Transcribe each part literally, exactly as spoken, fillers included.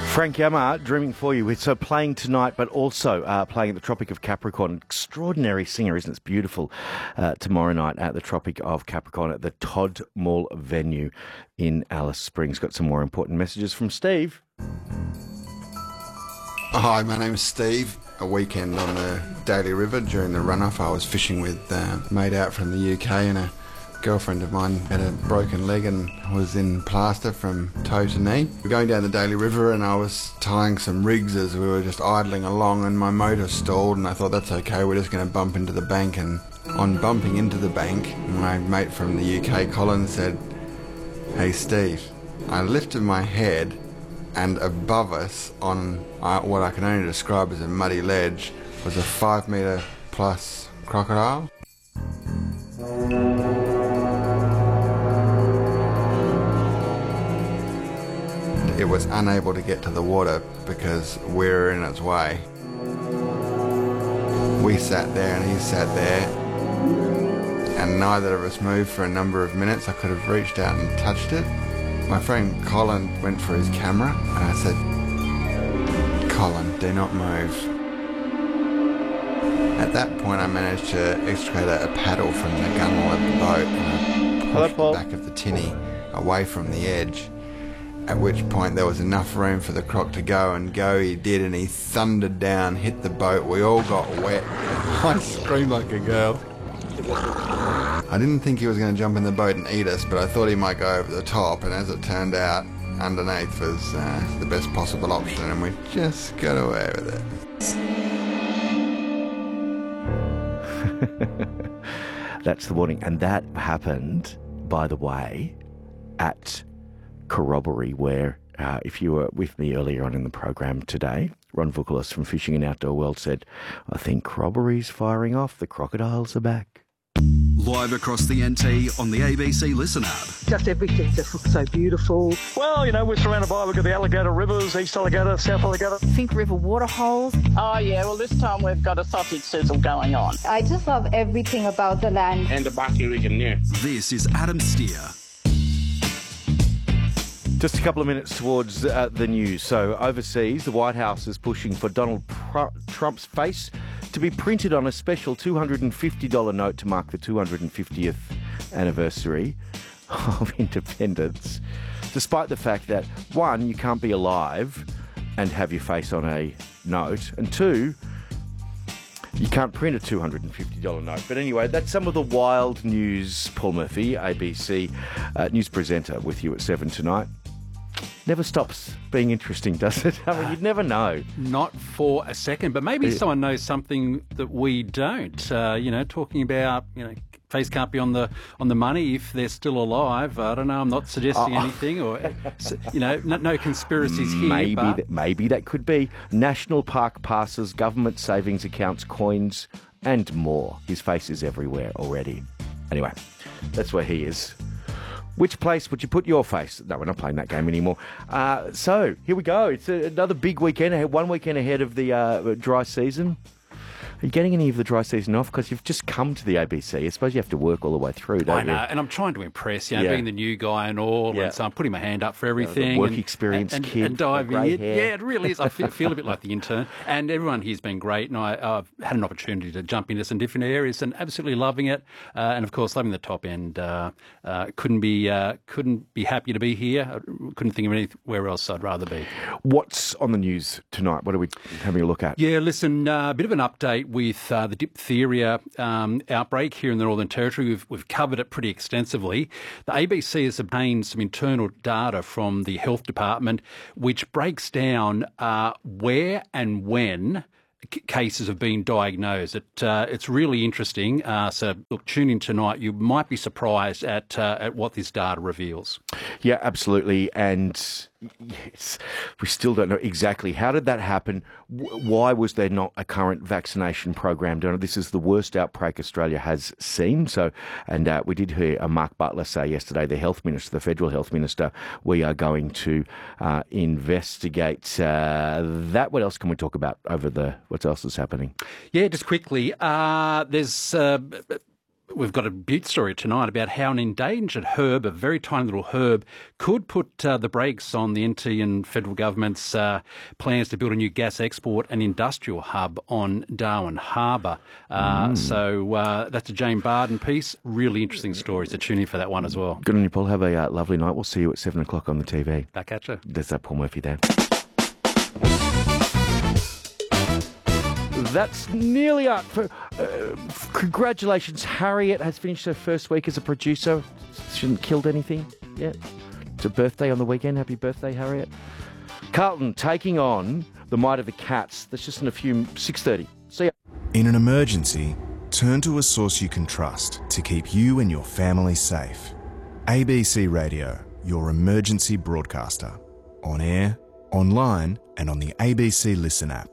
Frank Yama, Dreaming For You. So playing tonight, but also uh, playing at the Tropic of Capricorn. Extraordinary singer, isn't it? It's beautiful. Uh, tomorrow night at the Tropic of Capricorn at the Todd Mall venue in Alice Springs. Got some more important messages from Steve. Hi, my name's Steve. A weekend on the Daly River during the runoff, I was fishing with uh, a mate out from the U K, and a girlfriend of mine had a broken leg and was in plaster from toe to knee. We were going down the Daly River and I was tying some rigs as we were just idling along, and my motor stalled, and I thought, that's okay, we're just going to bump into the bank. And on bumping into the bank, my mate from the U K, Colin, said, "Hey Steve." I lifted my head, and above us on uh, what I can only describe as a muddy ledge was a five metre plus crocodile. It was unable to get to the water because we were in its way. We sat there and he sat there, and neither of us moved for a number of minutes. I could have reached out and touched it. My friend Colin went for his camera, and I said, "Colin, do not move." At that point I managed to extricate a paddle from the gunwale of the boat, and I pushed Hello, Paul. the back of the tinny away from the edge. At which point there was enough room for the croc to go, and go he did, and he thundered down, hit the boat. We all got wet. I screamed like a girl. I didn't think he was going to jump in the boat and eat us, but I thought he might go over the top, and as it turned out, underneath was uh, the best possible option, and we just got away with it. That's the warning. And that happened, by the way, at Corroboree, where uh, if you were with me earlier on in the program today, Ron Vukalis from Fishing and Outdoor World said, "I think Corroboree's firing off. The crocodiles are back." Live across the N T on the A B C Listen app. Just everything just looks so beautiful. Well, you know, we're surrounded by, we've got the alligator rivers, East Alligator, South Alligator. Fink River waterholes. Oh, yeah, well, this time we've got a sausage sizzle going on. I just love everything about the land. And the Barking region, yeah. This is Adam Steer. Just a couple of minutes towards uh, the news. So overseas, the White House is pushing for Donald Pr- Trump's face to be printed on a special two hundred fifty dollars note to mark the two hundred fiftieth anniversary of independence, despite the fact that, one, you can't be alive and have your face on a note, and two, you can't print a two hundred fifty dollars note. But anyway, that's some of the wild news. Paul Murphy, A B C uh, news presenter, with you at seven tonight. Never stops being interesting, does it? I mean, you'd never know. Not for a second, but maybe someone knows something that we don't. Uh, you know, talking about, you know, face can't be on the on the money if they're still alive. I don't know. I'm not suggesting oh. anything, or you know, no, no conspiracies here. Maybe but... that, maybe that could be national park passes, government savings accounts, coins, and more. His face is everywhere already. Anyway, that's where he is. Which place would you put your face? No, we're not playing that game anymore. Uh, so, here we go. It's a, another big weekend, ahead, one weekend ahead of the uh, dry season. Are you getting any of the dry season off? Because you've just come to the A B C. I suppose you have to work all the way through, don't I know, you? and I'm trying to impress, you know, Yeah. being the new guy and all, Yeah. and so I'm putting my hand up for everything. Uh, the work and, experience and, kid, and diving grey in. hair. Yeah, it really is. I feel, feel a bit like the intern. And everyone here's been great, and I, I've had an opportunity to jump into some different areas and absolutely loving it. Uh, and of course, loving the top end. Uh, uh, couldn't be uh, couldn't be happier to be here. I couldn't think of anywhere else I'd rather be. What's on the news tonight? What are we having a look at? Yeah, listen, a uh, bit of an update with uh, the diphtheria um, outbreak here in the Northern Territory. We've, we've covered it pretty extensively. The A B C has obtained some internal data from the Health Department which breaks down uh, where and when c- cases have been diagnosed. It, uh, it's really interesting. Uh, so, look, tune in tonight. You might be surprised at uh, at what this data reveals. Yeah, absolutely. And yes, we still don't know exactly how did that happen. Why was there not a current vaccination program done? This is the worst outbreak Australia has seen. So, and uh, we did hear uh, Mark Butler say yesterday, the health minister, the federal health minister, we are going to uh, investigate uh, that. What else can we talk about over the? What else is happening? Yeah, just quickly. Uh, there's. Uh, We've got a Butte story tonight about how an endangered herb, a very tiny little herb, could put uh, the brakes on the N T and federal government's uh, plans to build a new gas export and industrial hub on Darwin Harbour. Uh, mm. So uh, that's a Jane Barden piece. Really interesting story, so tune in for that one as well. Good on you, Paul. Have a uh, lovely night. We'll see you at seven o'clock on the T V. Back at you. There's that Paul Murphy there. That's nearly up. For, uh, congratulations, Harriet has finished her first week as a producer. She hasn't killed anything yet. It's a birthday on the weekend. Happy birthday, Harriet. Carlton taking on the Might of the Cats. That's just in a few, six thirty. See ya. In an emergency, turn to a source you can trust to keep you and your family safe. A B C Radio, your emergency broadcaster. On air, online and on the A B C Listen app.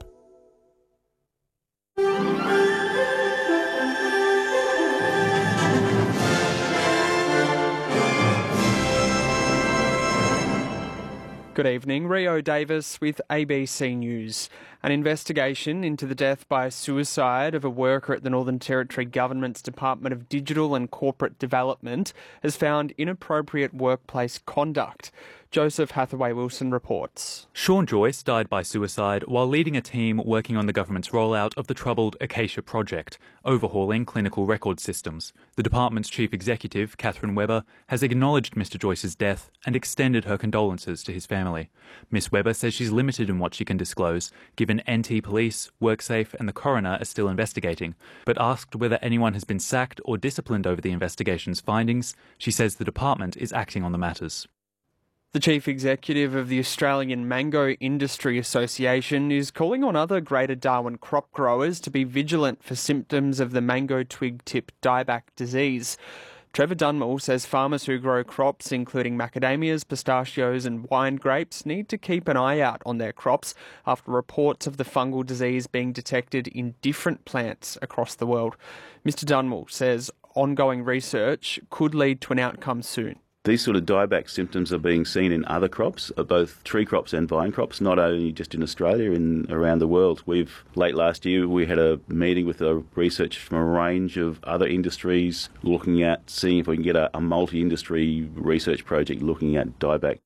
Good evening, Rio Davis with A B C News. An investigation into the death by suicide of a worker at the Northern Territory Government's Department of Digital and Corporate Development has found inappropriate workplace conduct. Joseph Hathaway-Wilson reports. Sean Joyce died by suicide while leading a team working on the government's rollout of the troubled Acacia project, overhauling clinical record systems. The department's chief executive, Catherine Webber, has acknowledged Mister Joyce's death and extended her condolences to his family. Miss Webber says she's limited in what she can disclose, given N T Police, WorkSafe and the coroner are still investigating, but asked whether anyone has been sacked or disciplined over the investigation's findings, she says the department is acting on the matters. The Chief Executive of the Australian Mango Industry Association is calling on other Greater Darwin crop growers to be vigilant for symptoms of the mango twig tip dieback disease. Trevor Dunmore says farmers who grow crops including macadamias, pistachios and wine grapes need to keep an eye out on their crops after reports of the fungal disease being detected in different plants across the world. Mister Dunmore says ongoing research could lead to an outcome soon. These sort of dieback symptoms are being seen in other crops, both tree crops and vine crops, not only just in Australia, in around the world. We've late last year we had a meeting with a research from a range of other industries, looking at seeing if we can get a, a multi-industry research project looking at dieback.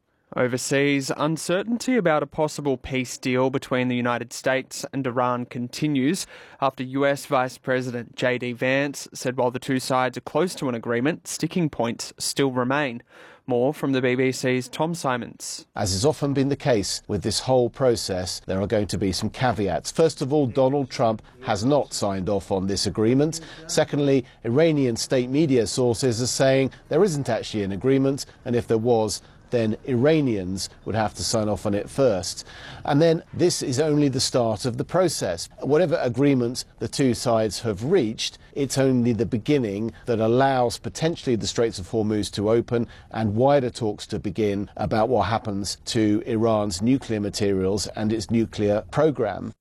Overseas, uncertainty about a possible peace deal between the United States and Iran continues after U S Vice President J D Vance said while the two sides are close to an agreement, sticking points still remain. More from the B B C's Tom Simons. As has often been the case with this whole process, there are going to be some caveats. First of all, Donald Trump has not signed off on this agreement. Secondly, Iranian state media sources are saying there isn't actually an agreement, and if there was, then Iranians would have to sign off on it first. And then this is only the start of the process. Whatever agreement the two sides have reached, it's only the beginning that allows potentially the Straits of Hormuz to open and wider talks to begin about what happens to Iran's nuclear materials and its nuclear program.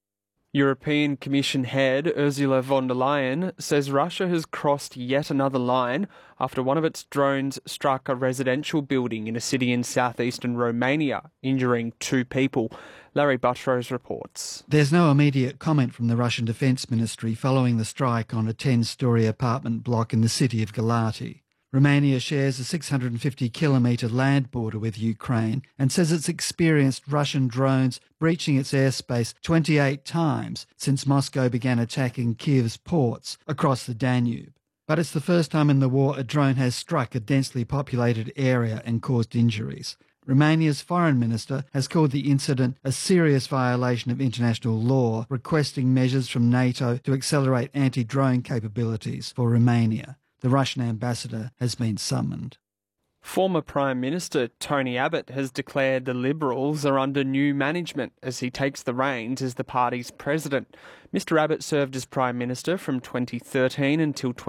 European Commission head Ursula von der Leyen says Russia has crossed yet another line after one of its drones struck a residential building in a city in southeastern Romania, injuring two people. Larry Buttrose reports. There's no immediate comment from the Russian Defence Ministry following the strike on a ten-storey apartment block in the city of Galati. Romania shares a six hundred fifty kilometre land border with Ukraine and says it's experienced Russian drones breaching its airspace twenty-eight times since Moscow began attacking Kiev's ports across the Danube. But it's the first time in the war a drone has struck a densely populated area and caused injuries. Romania's foreign minister has called the incident a serious violation of international law, requesting measures from NATO to accelerate anti-drone capabilities for Romania. The Russian ambassador has been summoned. Former Prime Minister Tony Abbott has declared the Liberals are under new management as he takes the reins as the party's president. Mister Abbott served as Prime Minister from twenty thirteen until